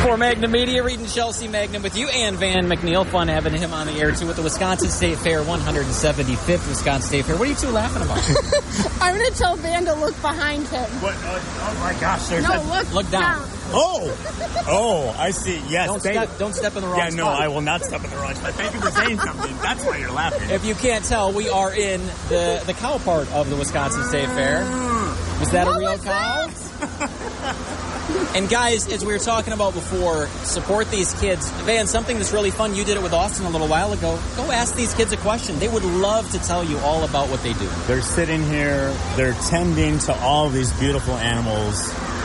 For Magnum Media, Reed and Chelsea Magnum with you, and Van McNeil. Fun having him on the air, too, with the Wisconsin State Fair, 175th Wisconsin State Fair. What are you two laughing about? I'm going to tell Van to look behind him. What? Oh, my gosh. Look down. Oh, I see. Yes. Don't step in the wrong spot. I will not step in the wrong spot. Thank you for saying something. That's why you're laughing. If you can't tell, we are in the cow part of the Wisconsin State Fair. Was that a real cow? And guys, as we were talking about before, support these kids. Van, something that's really fun, you did it with Austin a little while ago. Go ask these kids a question. They would love to tell you all about what they do. They're sitting here, they're tending to all these beautiful animals.